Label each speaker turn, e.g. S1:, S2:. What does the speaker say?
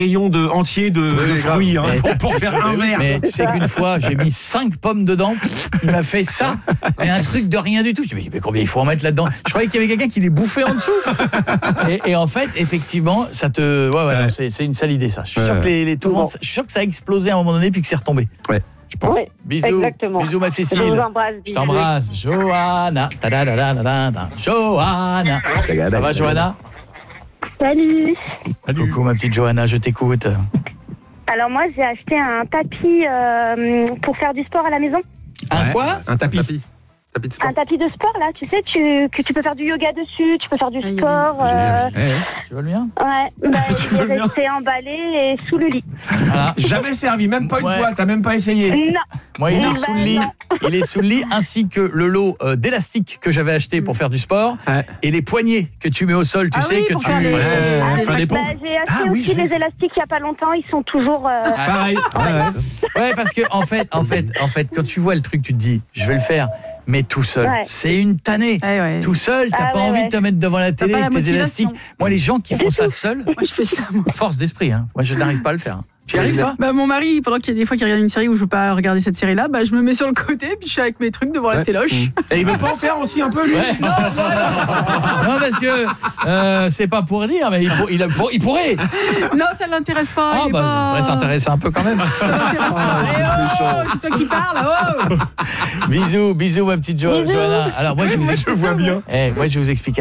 S1: rayon entier de fruits pour faire un verre.
S2: Mais tu sais qu'une fois, j'ai mis 5 pommes dedans, il m'a fait ça, mais un truc de rien du tout. Je me dis, mais combien il faut en mettre là-dedans? Je croyais qu'il y avait quelqu'un qui les bouffait en dessous. Et en fait, effectivement, ça te... Ouais. Non, c'est une sale idée, ça. Je suis sûr que tout le monde... Je suis sûr que ça a explosé à un moment donné, puis que c'est retombé.
S1: Ouais. Je pense.
S3: Oui,
S2: Bisous.
S3: exactement.
S2: Bisous, ma Cécile.
S3: Je vous embrasse.
S2: Je t'embrasse. Johanna. Johanna. Ça va, Johanna?
S3: Salut.
S2: Coucou, ma petite Johanna, je t'écoute.
S3: Alors moi, j'ai acheté un tapis pour faire du sport à la maison.
S2: Un quoi?
S1: Un tapis.
S4: Tapis de sport.
S3: Un tapis de sport, là, tu sais, que tu peux faire du yoga dessus, tu peux faire du sport.
S2: Tu veux le mien?
S3: Ouais, il est resté emballé et sous le lit.
S2: Voilà.
S1: Jamais servi, même pas une fois, t'as même pas essayé.
S3: Non.
S2: Moi, il est sous le lit. Il est sous le lit, ainsi que le lot d'élastiques que j'avais acheté pour faire du sport, et les poignées que tu mets au sol, tu sais, que tu...
S3: faire
S1: des pompes.
S3: J'ai acheté aussi les élastiques il n'y a pas longtemps, ils sont toujours...
S1: Pareil.
S2: Ouais, parce que en fait, quand tu vois le truc, tu te dis, je vais le faire. Mais tout seul, c'est une tannée. Tout seul, t'as pas envie de te mettre devant la télé avec tes élastiques. Moi, les gens qui font ça seuls,
S5: moi je fais ça.
S2: Force d'esprit, hein. Moi, je n'arrive pas à le faire. Tu y arrives, toi?
S5: Mon mari, pendant qu'il y a des fois qu'il regarde une série où je veux pas regarder cette série-là, je me mets sur le côté, puis je suis avec mes trucs devant la téloche.
S1: Et il veut pas en faire aussi un peu, lui?
S2: Non, parce que c'est pas pour dire, mais il pourrait.
S5: Non, ça l'intéresse pas.
S2: Ça s'intéresse un peu quand même.
S5: Ça l'intéresse pas. C'est toi qui parles.
S2: Bisous, ma petite Johanna. Alors moi, je vous
S1: vois bien.
S2: Moi, je vous explique.